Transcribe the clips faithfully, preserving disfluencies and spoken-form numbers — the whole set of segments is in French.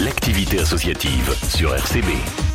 l'activité associative sur R C B.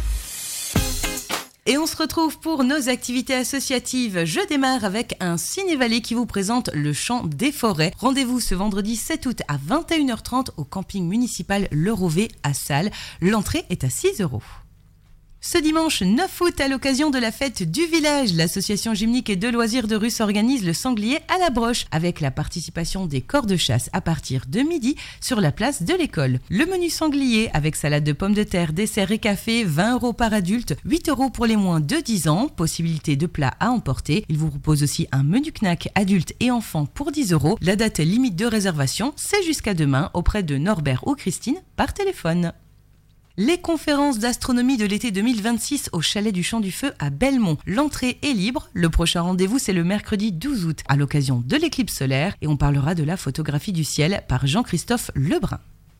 Et on se retrouve pour nos activités associatives. Je démarre avec un ciné-vallée qui vous présente le Chant des Forêts. Rendez-vous ce vendredi sept août à vingt et une heures trente au camping municipal Le Rovet à Salles. L'entrée est à six euros. Ce dimanche neuf août, à l'occasion de la fête du village, l'association gymnique et de loisirs de Russe organise le sanglier à la broche avec la participation des corps de chasse à partir de midi sur la place de l'école. Le menu sanglier avec salade de pommes de terre, dessert et café, vingt euros par adulte, huit euros pour les moins de dix ans, possibilité de plats à emporter. Il vous propose aussi un menu knack adulte et enfant pour dix euros. La date limite de réservation, c'est jusqu'à demain auprès de Norbert ou Christine par téléphone. Les conférences d'astronomie de l'été deux mille vingt-six au chalet du Champ du Feu à Belmont. L'entrée est libre. Le prochain rendez-vous, c'est le mercredi douze août à l'occasion de l'éclipse solaire et on parlera de la photographie du ciel par Jean-Christophe Lebrun.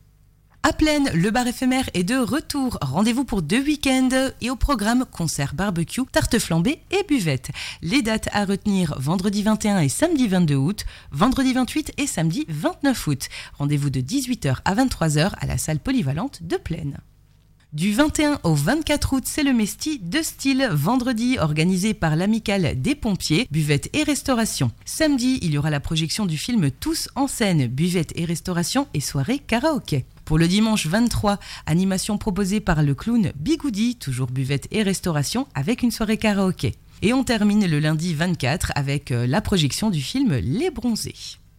À Plaine, le bar éphémère est de retour. Rendez-vous pour deux week-ends et au programme concert barbecue, tarte flambée et buvette. Les dates à retenir vendredi vingt et un et samedi vingt-deux août, vendredi vingt-huit et samedi vingt-neuf août. Rendez-vous de dix-huit heures à vingt-trois heures à la salle polyvalente de Plaine. Du vingt et un au vingt-quatre août, c'est le Mesti de style. Vendredi, organisé par l'Amicale des Pompiers, buvette et restauration. Samedi, il y aura la projection du film Tous en scène, buvette et restauration et soirée karaoké. Pour le dimanche vingt-trois, animation proposée par le clown Bigoudi, toujours buvette et restauration avec une soirée karaoké. Et on termine le lundi vingt-quatre avec la projection du film Les Bronzés.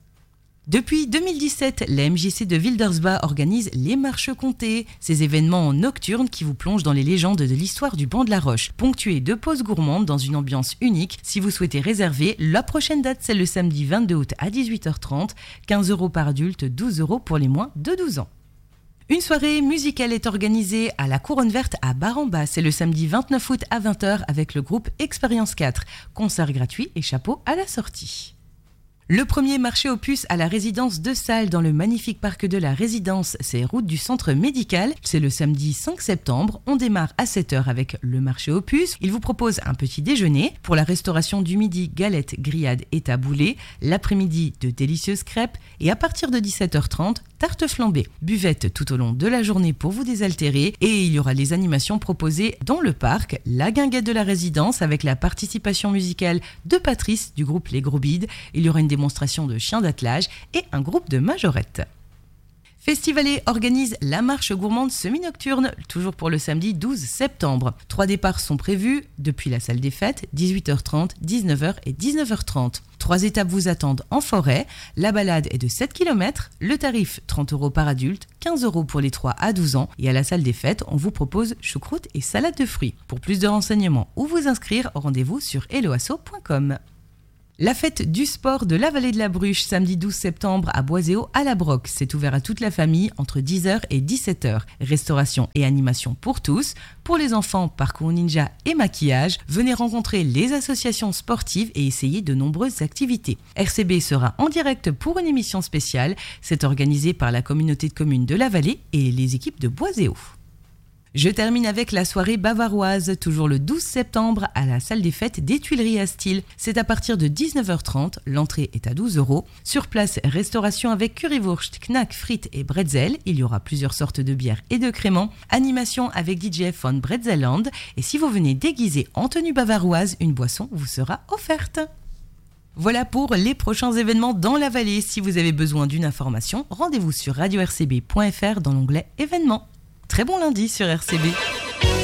Depuis deux mille dix-sept, la M J C de Wildersbach organise les Marches Comtées, ces événements nocturnes qui vous plongent dans les légendes de l'histoire du banc de la Roche, ponctués de pauses gourmandes dans une ambiance unique. Si vous souhaitez réserver, la prochaine date c'est le samedi vingt-deux août à dix-huit heures trente, quinze euros par adulte, douze euros pour les moins de douze ans. Une soirée musicale est organisée à la Couronne Verte à Bar-en-Bas. C'est le samedi vingt-neuf août à vingt heures avec le groupe Expérience quatre. Concert gratuit et chapeau à la sortie. Le premier marché aux puces à la résidence de Salles dans le magnifique parc de la résidence, c'est route du centre médical. C'est le samedi cinq septembre. On démarre à sept heures avec le marché aux puces. Il vous propose un petit déjeuner. Pour la restauration du midi, galettes, grillades et taboulés. L'après-midi, de délicieuses crêpes. Et à partir de dix-sept heures trente, tarte flambée. Buvette tout au long de la journée pour vous désaltérer. Et il y aura les animations proposées dans le parc. La guinguette de la résidence avec la participation musicale de Patrice du groupe Les Gros Bides. Il y aura une démonstration de chiens d'attelage et un groupe de majorettes. Festivalet organise la marche gourmande semi-nocturne, toujours pour le samedi douze septembre. Trois départs sont prévus depuis la salle des fêtes, dix-huit heures trente, dix-neuf heures et dix-neuf heures trente. Trois étapes vous attendent en forêt. La balade est de sept kilomètres. Le tarif, trente euros par adulte, quinze euros pour les trois à douze ans. Et à la salle des fêtes, on vous propose choucroute et salade de fruits. Pour plus de renseignements ou vous inscrire, rendez-vous sur helloasso point com. La fête du sport de la vallée de la Bruche, samedi douze septembre à Boiséo à la Broc. C'est ouvert à toute la famille entre dix heures et dix-sept heures. Restauration et animation pour tous. Pour les enfants, parcours ninja et maquillage. Venez rencontrer les associations sportives et essayer de nombreuses activités. R C B sera en direct pour une émission spéciale. C'est organisé par la communauté de communes de la vallée et les équipes de Boiséo. Je termine avec la soirée bavaroise, toujours le douze septembre à la salle des fêtes des Tuileries à Style. C'est à partir de dix-neuf heures trente, l'entrée est à douze euros. Sur place, restauration avec currywurst, knack, frites et bretzel. Il y aura plusieurs sortes de bières et de créments. Animation avec D J von Bretzelland. Et si vous venez déguisé en tenue bavaroise, une boisson vous sera offerte. Voilà pour les prochains événements dans la vallée. Si vous avez besoin d'une information, rendez-vous sur radio r c b point f r dans l'onglet événements. Très bon lundi sur R C B.